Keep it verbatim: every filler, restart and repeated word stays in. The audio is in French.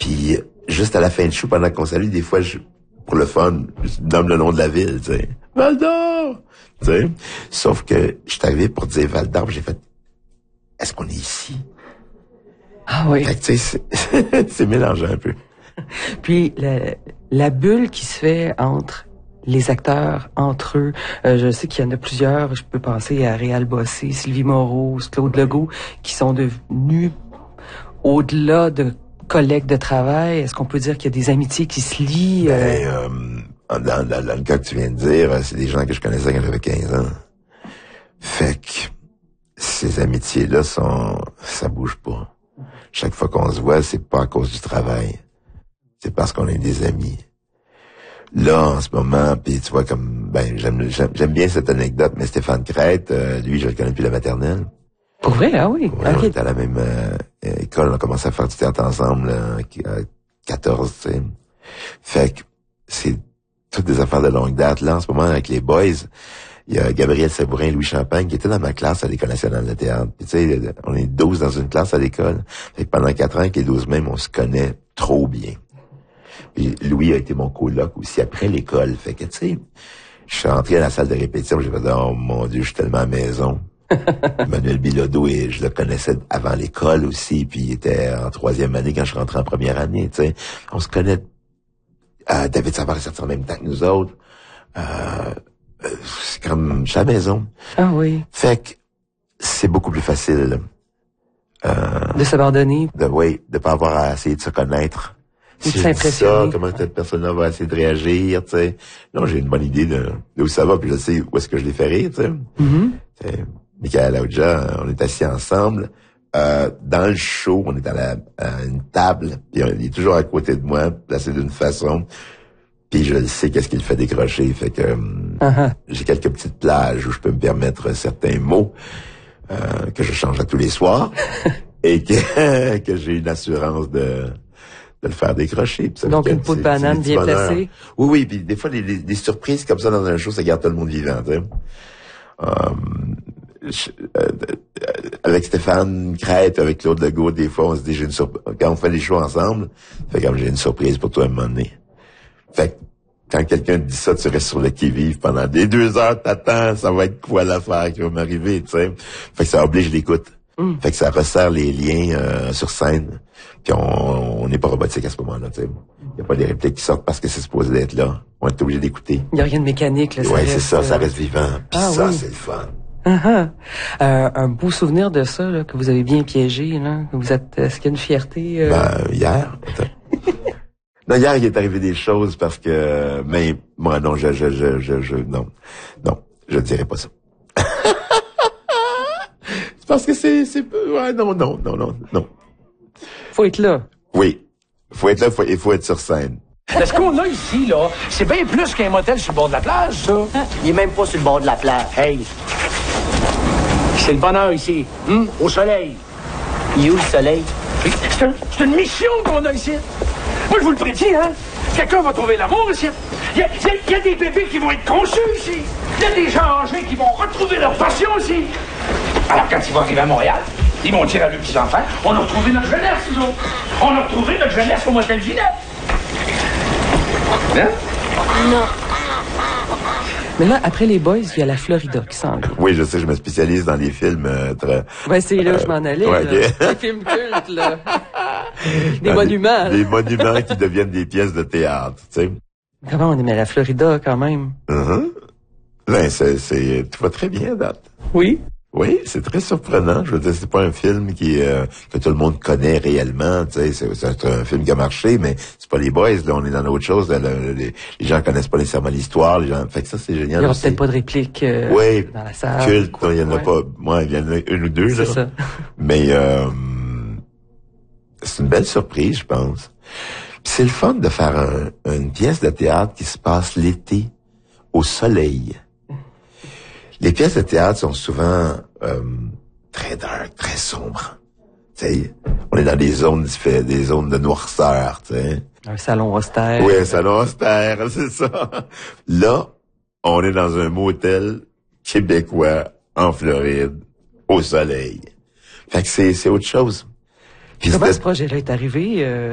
Puis juste à la fin du show, pendant qu'on salue, des fois, je, pour le fun, je nomme le nom de la ville, tu sais. Val-d'Or! Tu sais. Sauf que je suis arrivé pour dire Val-d'Or, j'ai fait, est-ce qu'on est ici? Ah oui. Fait que, tu sais, c'est, c'est mélangé un peu. Puis la, la bulle qui se fait entre les acteurs, entre eux, euh, je sais qu'il y en a plusieurs, je peux penser à Réal Bossé, Sylvie Moreau, Claude Legault, qui sont devenus au-delà de collègues de travail. Est-ce qu'on peut dire qu'il y a des amitiés qui se lient? Euh... Ben, euh, dans, dans, dans le cas que tu viens de dire, c'est des gens que je connaissais quand j'avais quinze ans. Fait que ces amitiés-là sont, ça bouge pas. Chaque fois qu'on se voit, c'est pas à cause du travail. C'est parce qu'on est des amis. Là, en ce moment, puis tu vois, comme, ben, j'aime, j'aime, j'aime bien cette anecdote, mais Stéphane Crête, euh, lui, je le connais depuis la maternelle. Pour vrai, ah oui? Ouais, okay. On était à la même euh, école, on a commencé à faire du théâtre ensemble, là, à quatorze, tu sais. Fait que c'est toutes des affaires de longue date. Là, en ce moment, avec les boys, il y a Gabriel Sabourin et Louis Champagne qui étaient dans ma classe à l'École nationale de théâtre. Puis tu sais, on est douze dans une classe à l'école. Fait que pendant quatre ans, avec les douze mêmes, on se connaît trop bien. Puis Louis a été mon coloc aussi après l'école. Fait que, tu sais, je suis rentré à la salle de répétition, j'ai fait « Oh mon Dieu, je suis tellement à la maison ». Manuel Bilodeau, et je le connaissais avant l'école aussi, puis il était en troisième année quand je suis rentré en première année, tu sais. On se connaît. Euh, David Savard est sorti en même temps que nous autres. Euh, c'est comme, je suis à la maison. Ah oui. Fait que c'est beaucoup plus facile. Euh, de s'abandonner. De, oui, de pas avoir à essayer de se connaître. Ou Si de je dis s'impressionner. ça, comment cette personne-là va essayer de réagir, tu sais. Non, j'ai une bonne idée de, de où ça va, puis je sais où est-ce que je les fais rire, tu sais. Mm-hmm. T'sais, Michael Aoudja, on est assis ensemble. Euh, dans le show, on est à, la, à une table, puis il est toujours à côté de moi, placé d'une façon. Puis je le sais qu'est-ce qu'il fait décrocher. Fait que uh-huh. J'ai quelques petites plages où je peux me permettre certains mots euh, que je change à tous les soirs et que, que j'ai une assurance de... de le faire décrocher. Ça Donc, une peau de banane bien bonheur. placée. Oui, oui, puis des fois, les, les, les surprises comme ça dans un show, ça garde tout le monde vivant, tu sais. Um, je, euh, avec Stéphane Crête, avec Claude Legault, des fois, on se dit, j'ai une surprise. Quand on fait les shows ensemble, fait comme j'ai une surprise pour toi à un moment donné. Fait que, quand quelqu'un te dit ça, tu restes sur le qui-vive pendant des deux heures, t'attends, ça va être quoi l'affaire qui va m'arriver, tu sais. Fait que ça oblige l'écoute. Mm. Fait que ça resserre les liens euh, sur scène. Puis on n'est pas robotique à ce moment-là, tu sais. Il n'y a pas des répliques qui sortent parce que c'est supposé d'être là. On est obligé d'écouter. Il n'y a rien de mécanique, là. Oui, c'est ça, ça reste vivant. Puis ah, ça, oui. C'est le fun. Uh-huh. Euh, un beau souvenir de ça, là, que vous avez bien piégé, là. Vous êtes, est-ce qu'il y a une fierté? Euh... Ben, hier. Non, hier, il est arrivé des choses parce que, mais, moi, non, je, je, je, je, je non. Non, je ne dirais pas ça. C'est parce que c'est, c'est, ouais, non, non, non, non, non. Faut être là. Oui. Faut être là, faut, il faut être sur scène. Ce qu'on a ici, là, c'est bien plus qu'un motel sur le bord de la plage, ça. Il est même pas sur le bord de la plage. Hey! C'est le bonheur ici, hum? Au soleil. Il est où le soleil? C'est, un, c'est une mission qu'on a ici. Moi, je vous le prédis, hein? Quelqu'un va trouver l'amour ici. Il y a, y, y a des bébés qui vont être conçus ici. Il y a des gens âgés qui vont retrouver leur passion ici. Alors, quand ils vont arriver à Montréal, ils vont dire à leurs petits-enfants, on a retrouvé notre jeunesse, nous autres. On a retrouvé notre jeunesse au motel Ginette. Hein? Non. Mais là, après les Boys, il y a la Florida qui s'en vient. Oui, je sais, je me spécialise dans les films euh, très... Ouais, c'est là où je m'en allais, ouais, là. okay. Les films cultes, là. Des non, monuments. Des, des monuments qui deviennent des pièces de théâtre, tu sais. Comment on aimait la Florida, quand même? Uh-huh. Ben, c'est, c'est... Tu vas très bien, date. Oui. Oui, c'est très surprenant. Je veux dire, c'est pas un film qui euh, que tout le monde connaît réellement. Tu sais, c'est, c'est un film qui a marché, mais c'est pas les Boys. Là, on est dans autre chose. Là, le, les, les gens connaissent pas nécessairement l'histoire. Les gens, fait que ça, c'est génial. Il y aura aussi. Peut-être pas de réplique euh, oui, dans la salle. Culte, quoi, il y en a ouais. pas. Moi, il y en a une ou deux. C'est là. ça. Mais euh, c'est une belle surprise, je pense. Puis c'est le fun de faire un, une pièce de théâtre qui se passe l'été au soleil. Les pièces de théâtre sont souvent euh, très dark, très sombres. Tu sais, on est dans des zones des zones de noirceur, tu sais. Un salon austère. Oui, un salon austère, c'est ça. Là, on est dans un motel québécois en Floride, au soleil. Fait que c'est c'est autre chose. Puis comment ce projet-là est arrivé? Euh...